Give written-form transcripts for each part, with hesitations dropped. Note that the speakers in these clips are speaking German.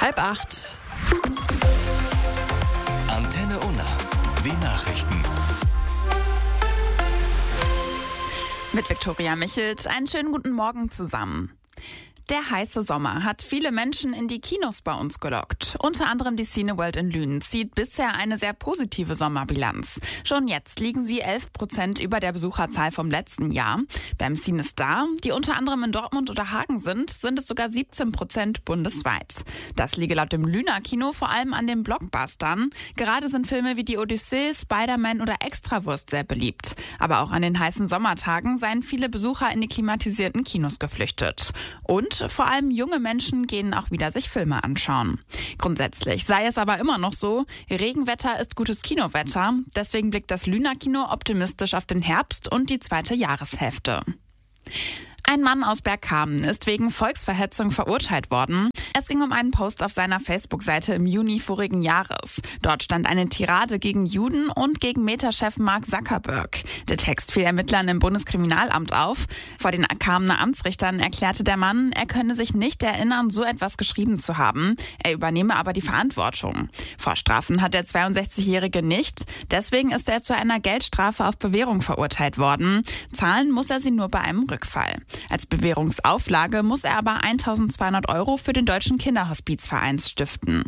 7:30. Antenne Unna. Die Nachrichten. Mit Viktoria Michelt, einen schönen guten Morgen zusammen. Der heiße Sommer hat viele Menschen in die Kinos bei uns gelockt. Unter anderem die Cineworld in Lünen zieht bisher eine sehr positive Sommerbilanz. Schon jetzt liegen sie 11% über der Besucherzahl vom letzten Jahr. Beim CineStar, die unter anderem in Dortmund oder Hagen sind es sogar 17% bundesweit. Das liege laut dem Lüner Kino vor allem an den Blockbustern. Gerade sind Filme wie die Odyssee, Spider-Man oder Extrawurst sehr beliebt. Aber auch an den heißen Sommertagen seien viele Besucher in die klimatisierten Kinos geflüchtet. Und vor allem junge Menschen gehen auch wieder sich Filme anschauen. Grundsätzlich sei es aber immer noch so, Regenwetter ist gutes Kinowetter. Deswegen blickt das Lüner Kino optimistisch auf den Herbst und die zweite Jahreshälfte. Ein Mann aus Bergkamen ist wegen Volksverhetzung verurteilt worden. Es ging um einen Post auf seiner Facebook-Seite im Juni vorigen Jahres. Dort stand eine Tirade gegen Juden und gegen Meta-Chef Mark Zuckerberg. Der Text fiel Ermittlern im Bundeskriminalamt auf. Vor den Kamener Amtsrichtern erklärte der Mann, er könne sich nicht erinnern, so etwas geschrieben zu haben. Er übernehme aber die Verantwortung. Vorstrafen hat der 62-Jährige nicht. Deswegen ist er zu einer Geldstrafe auf Bewährung verurteilt worden. Zahlen muss er sie nur bei einem Rückfall. Als Bewährungsauflage muss er aber 1.200 € für den Deutschen Kinderhospizverein stiften.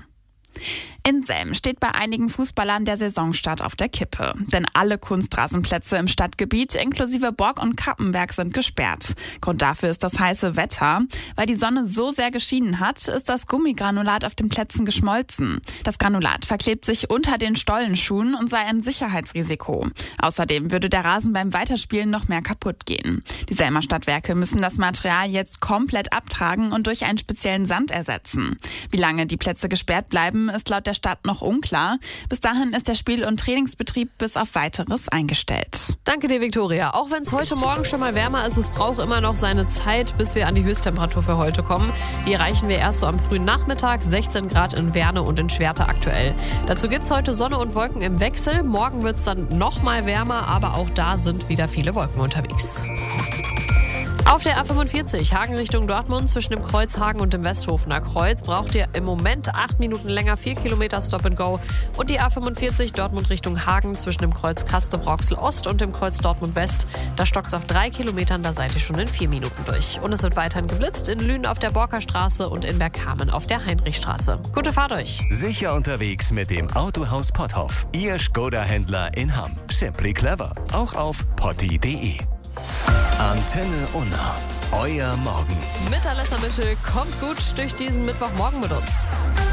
In Selm steht bei einigen Fußballern der Saisonstart auf der Kippe. Denn alle Kunstrasenplätze im Stadtgebiet inklusive Borg und Kappenberg sind gesperrt. Grund dafür ist das heiße Wetter. Weil die Sonne so sehr geschienen hat, ist das Gummigranulat auf den Plätzen geschmolzen. Das Granulat verklebt sich unter den Stollenschuhen und sei ein Sicherheitsrisiko. Außerdem würde der Rasen beim Weiterspielen noch mehr kaputt gehen. Die Selmer Stadtwerke müssen das Material jetzt komplett abtragen und durch einen speziellen Sand ersetzen. Wie lange die Plätze gesperrt bleiben, ist laut der Stadt noch unklar. Bis dahin ist der Spiel- und Trainingsbetrieb bis auf Weiteres eingestellt. Danke dir, Viktoria. Auch wenn es heute Morgen schon mal wärmer ist, es braucht immer noch seine Zeit, bis wir an die Höchsttemperatur für heute kommen. Die erreichen wir erst so am frühen Nachmittag, 16 Grad in Werne und in Schwerte aktuell. Dazu gibt es heute Sonne und Wolken im Wechsel. Morgen wird es dann noch mal wärmer, aber auch da sind wieder viele Wolken unterwegs. Auf der A45 Hagen Richtung Dortmund zwischen dem Kreuz Hagen und dem Westhofener Kreuz braucht ihr im Moment 8 Minuten länger, 4 Kilometer Stop and Go. Und die A45 Dortmund Richtung Hagen zwischen dem Kreuz Castrop-Rauxel Ost und dem Kreuz Dortmund West. Da stockt es auf 3 Kilometern, da seid ihr schon in 4 Minuten durch. Und es wird weiterhin geblitzt in Lünen auf der Borker-Straße und in Bergkamen auf der Heinrichstraße. Gute Fahrt euch! Sicher unterwegs mit dem Autohaus Potthoff. Ihr Skoda-Händler in Hamm. Simply clever. Auch auf potti.de. Antenne Unna. Euer Morgen. Mit Alessa Michel kommt gut durch diesen Mittwochmorgen mit uns.